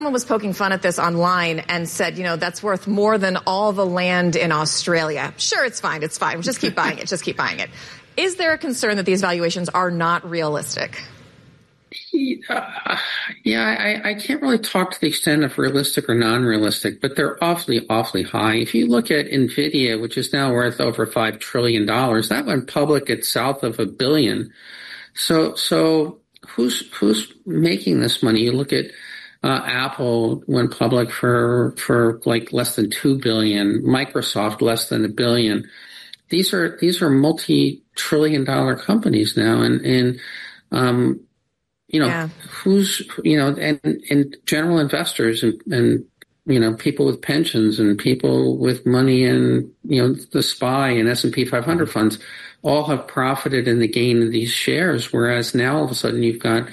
Someone was poking fun at this online and said, that's worth more than all the land in Australia. Sure, it's fine. Just keep buying it. Is there a concern that these valuations are not realistic? I can't really talk to the extent of realistic or non-realistic, but they're awfully, awfully high. If you look at NVIDIA, which is now worth over $5 trillion, that went public at south of $1 billion. So who's making this money? You look at Apple went public for like less than $2 billion, Microsoft less than $1 billion. These are multi-trillion-dollar companies now, and who's, and general investors and people with pensions and people with money in, the SPY and S&P 500 funds all have profited in the gain of these shares. Whereas now all of a sudden you've got,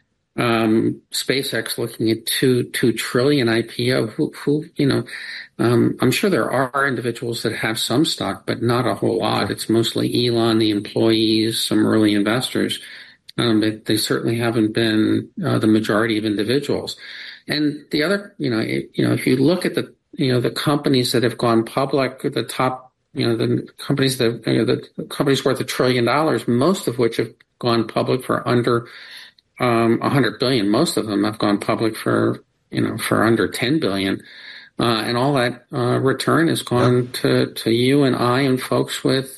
SpaceX looking at $2 trillion IPO. I'm sure there are individuals that have some stock, but not a whole lot. It's mostly Elon, the employees, some early investors. They certainly haven't been the majority of individuals. And the other, if you look at the companies that have gone public, the top, the companies that, the companies worth $1 trillion, most of which have gone public for under $100 billion. Most of them have gone public for under $10 billion. And all that return has gone to you and I and folks with,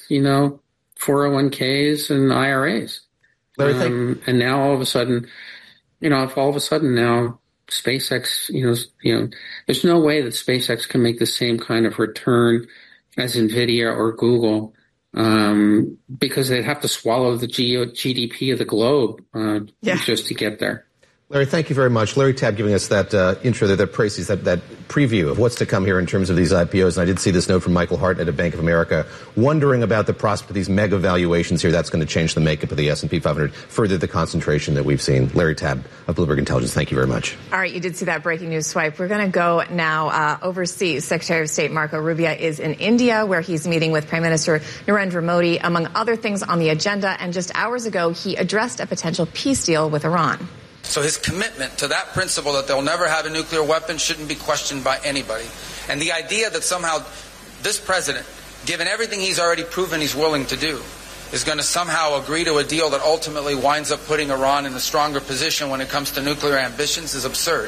401ks and IRAs. And now all of a sudden, if all of a sudden now SpaceX, there's no way that SpaceX can make the same kind of return as NVIDIA or Google, because they'd have to swallow the GDP of the globe just to get there. Larry, thank you very much. Larry Tabb giving us that intro there, that preview of what's to come here in terms of these IPOs. And I did see this note from Michael Hartnett at Bank of America, wondering about the prospect of these mega valuations here. That's going to change the makeup of the S&P 500, further the concentration that we've seen. Larry Tabb of Bloomberg Intelligence, thank you very much. All right, you did see that breaking news swipe. We're going to go now overseas. Secretary of State Marco Rubio is in India, where he's meeting with Prime Minister Narendra Modi, among other things on the agenda. And just hours ago, he addressed a potential peace deal with Iran. So his commitment to that principle that they'll never have a nuclear weapon shouldn't be questioned by anybody. And the idea that somehow this president, given everything he's already proven he's willing to do, is going to somehow agree to a deal that ultimately winds up putting Iran in a stronger position when it comes to nuclear ambitions is absurd.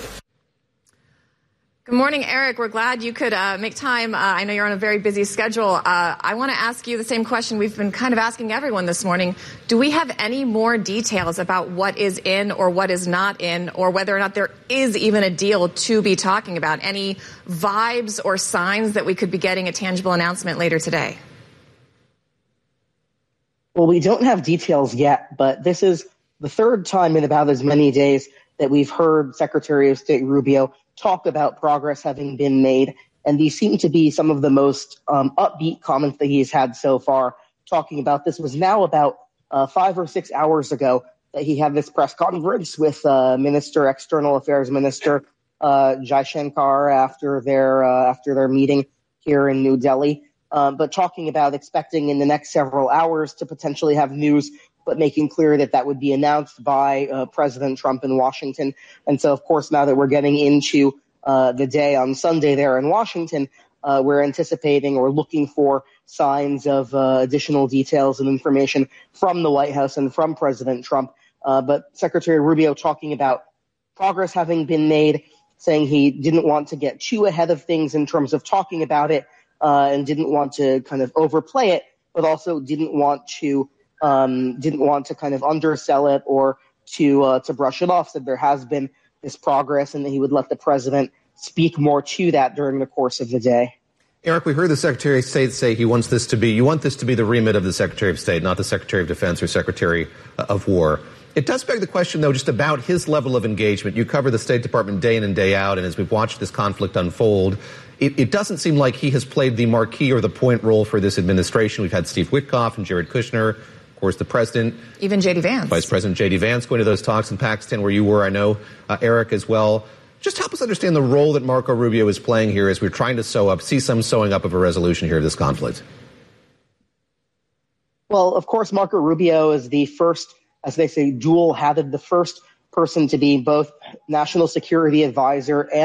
Good morning, Eric. We're glad you could make time. I know you're on a very busy schedule. I want to ask you the same question we've been kind of asking everyone this morning. Do we have any more details about what is in or what is not in, or whether or not there is even a deal to be talking about? Any vibes or signs that we could be getting a tangible announcement later today? Well, we don't have details yet, but this is the third time in about as many days that we've heard Secretary of State Rubio talk about progress having been made. And these seem to be some of the most upbeat comments that he's had so far, talking about this. Was now about 5 or 6 hours ago that he had this press conference with External Affairs Minister Jaishankar after their meeting here in New Delhi, but talking about expecting in the next several hours to potentially have news, but making clear that that would be announced by President Trump in Washington. And so, of course, now that we're getting into the day on Sunday there in Washington, we're anticipating or looking for signs of additional details and information from the White House and from President Trump. But Secretary Rubio talking about progress having been made, saying he didn't want to get too ahead of things in terms of talking about it, and didn't want to kind of overplay it, but also didn't want to kind of undersell it or to brush it off. Said there has been this progress and that he would let the president speak more to that during the course of the day. Eric, we heard the Secretary of State say you want this to be the remit of the Secretary of State, not the Secretary of Defense or Secretary of War. It does beg the question, though, just about his level of engagement. You cover the State Department day in and day out, and as we've watched this conflict unfold, it doesn't seem like he has played the marquee or the point role for this administration. We've had Steve Witkoff and Jared Kushner, of course, the president. Even J.D. Vance. Vice President J.D. Vance going to those talks in Pakistan where you were, I know, Eric, as well. Just help us understand the role that Marco Rubio is playing here as we're trying to see some sewing up of a resolution here of this conflict. Well, of course, Marco Rubio is the first, as they say, dual-hatted, the first person to be both national security advisor and